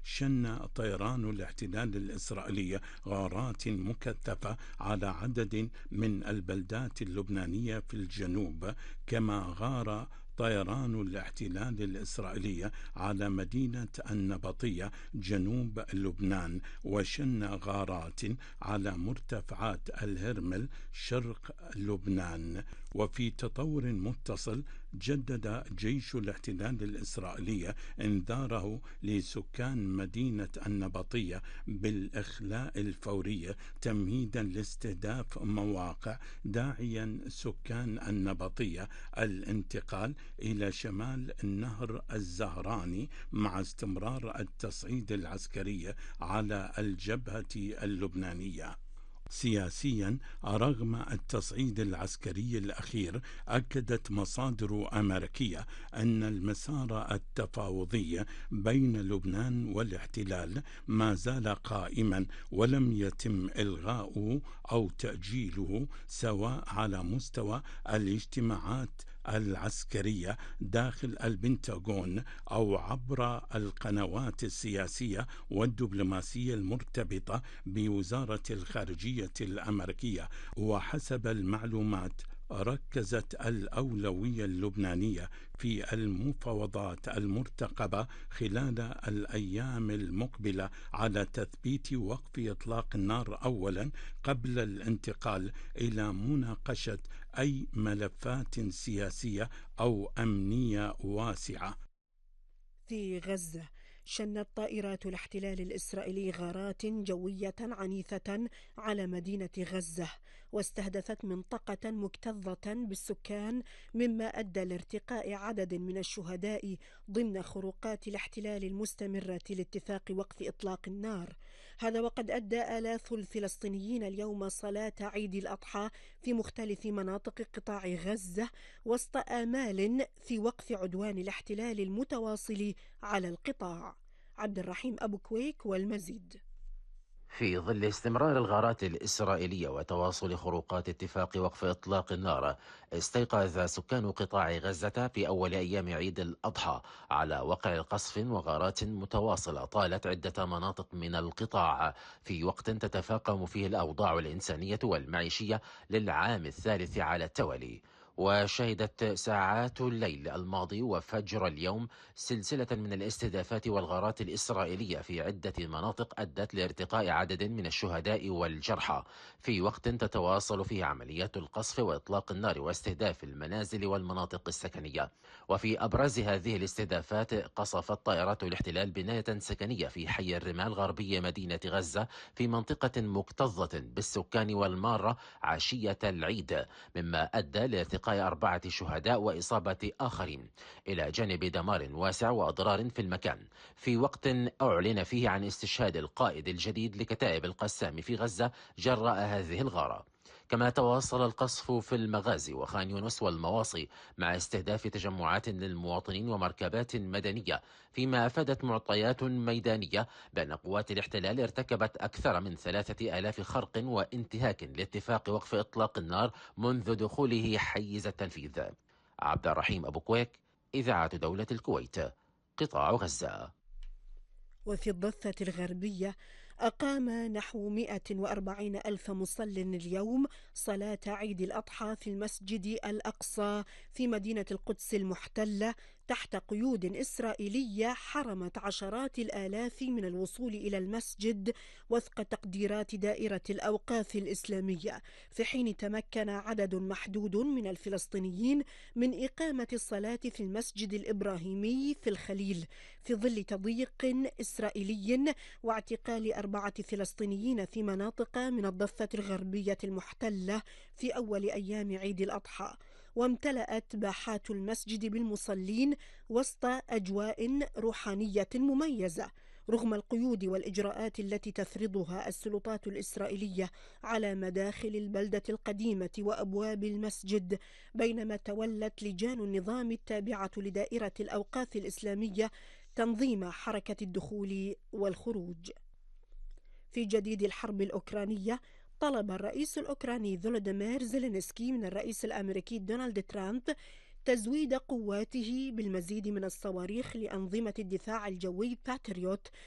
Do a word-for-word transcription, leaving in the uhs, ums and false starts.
شن طيران الاحتلال الإسرائيلي غارات مكثفة على عدد من البلدات اللبنانية في الجنوب، كما غار طيران الاحتلال الإسرائيلي على مدينة النبطية جنوب لبنان، وشن غارات على مرتفعات الهرمل شرق لبنان. وفي تطور متصل، جدد جيش الاحتلال الإسرائيلي انذاره لسكان مدينة النبطية بالإخلاء الفوري تمهيدا لاستهداف مواقع، داعيا سكان النبطية الانتقال إلى شمال النهر الزهراني مع استمرار التصعيد العسكري على الجبهة اللبنانية. سياسيا، رغم التصعيد العسكري الأخير، أكدت مصادر أمريكية أن المسار التفاوضي بين لبنان والاحتلال ما زال قائما ولم يتم إلغاؤه أو تأجيله، سواء على مستوى الاجتماعات العسكرية داخل البنتاغون أو عبر القنوات السياسية والدبلوماسية المرتبطة بوزارة الخارجية الأمريكية. وحسب المعلومات، ركزت الأولوية اللبنانية في المفاوضات المرتقبة خلال الأيام المقبلة على تثبيت وقف إطلاق النار أولا، قبل الانتقال إلى مناقشة أي ملفات سياسية أو أمنية واسعة. في غزة، شنت طائرات الاحتلال الإسرائيلي غارات جوية عنيفة على مدينة غزة، واستهدفت منطقة مكتظة بالسكان، مما أدى لارتقاء عدد من الشهداء ضمن خروقات الاحتلال المستمرة لاتفاق وقف إطلاق النار. هذا وقد أدى آلاف الفلسطينيين اليوم صلاة عيد الأضحى في مختلف مناطق قطاع غزة، وسط آمال في وقف عدوان الاحتلال المتواصل على القطاع. عبد الرحيم أبو كويك والمزيد. في ظل استمرار الغارات الإسرائيلية وتواصل خروقات اتفاق وقف إطلاق النار، استيقظ سكان قطاع غزة في أول أيام عيد الأضحى على وقع قصف وغارات متواصلة طالت عدة مناطق من القطاع، في وقت تتفاقم فيه الأوضاع الإنسانية والمعيشية للعام الثالث على التوالي. وشهدت ساعات الليل الماضي وفجر اليوم سلسلة من الاستهدافات والغارات الإسرائيلية في عدة مناطق أدت لارتقاء عدد من الشهداء والجرحى، في وقت تتواصل فيه عمليات القصف وإطلاق النار واستهداف المنازل والمناطق السكنية. وفي أبرز هذه الاستهدافات، قصفت طائرات الاحتلال بناية سكنية في حي الرمال غربي مدينة غزة في منطقة مكتظة بالسكان والمارة عشية العيد، مما أدى لارتقاء أربعة شهداء وإصابة آخرين، إلى جانب دمار واسع وأضرار في المكان، في وقت أعلن فيه عن استشهاد القائد الجديد لكتائب القسام في غزة جراء هذه الغارة. كما تواصل القصف في المغازي وخان يونس والمواصي مع استهداف تجمعات للمواطنين ومركبات مدنية، فيما أفادت معطيات ميدانية بأن قوات الاحتلال ارتكبت أكثر من ثلاثة آلاف خرق وانتهاك لاتفاق وقف إطلاق النار منذ دخوله حيز التنفيذ. عبد الرحيم أبو كويك، إذاعة دولة الكويت، قطاع غزة. وفي الضفة الغربية، أقام نحو مئة وأربعين ألف مصل اليوم صلاة عيد الأضحى في المسجد الأقصى في مدينة القدس المحتلة، تحت قيود إسرائيلية حرمت عشرات الآلاف من الوصول إلى المسجد وفق تقديرات دائرة الأوقاف الإسلامية، في حين تمكن عدد محدود من الفلسطينيين من إقامة الصلاة في المسجد الإبراهيمي في الخليل، في ظل تضييق إسرائيلي واعتقال أربعة فلسطينيين في مناطق من الضفة الغربية المحتلة في أول أيام عيد الأضحى. وامتلأت باحات المسجد بالمصلين وسط أجواء روحانية مميزة، رغم القيود والإجراءات التي تفرضها السلطات الإسرائيلية على مداخل البلدة القديمة وأبواب المسجد، بينما تولت لجان النظام التابعة لدائرة الأوقاف الإسلامية تنظيم حركة الدخول والخروج. في جديد الحرب الأوكرانية، طلب الرئيس الأوكراني فولوديمير زيلينسكي من الرئيس الأمريكي دونالد ترامب تزويد قواته بالمزيد من الصواريخ لأنظمة الدفاع الجوي باتريوت